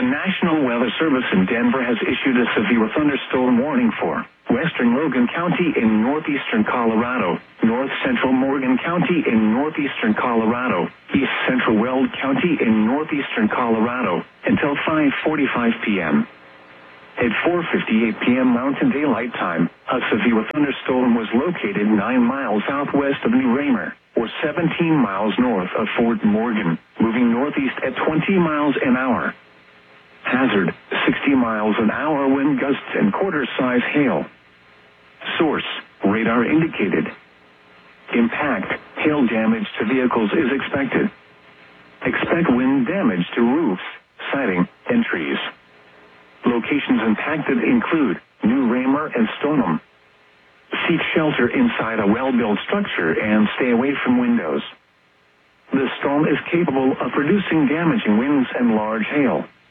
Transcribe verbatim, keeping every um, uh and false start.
The National Weather Service in Denver has issued a severe thunderstorm warning for western Logan County in northeastern Colorado, north central Morgan County in northeastern Colorado, east central Weld County in northeastern Colorado, until five forty-five p.m. At four fifty-eight p.m. Mountain Daylight Time, a severe thunderstorm was located nine miles southwest of New Raymer, or seventeen miles north of Fort Morgan, moving northeast at twenty miles an hour. Hazard, sixty miles an hour wind gusts and quarter-size hail. Source, radar indicated. Impact, hail damage to vehicles is expected. Expect wind damage to roofs, siding, and trees. Locations impacted include New Raymer and Stoneham. Seek shelter inside a well-built structure and stay away from windows. The storm is capable of producing damaging winds and large hail.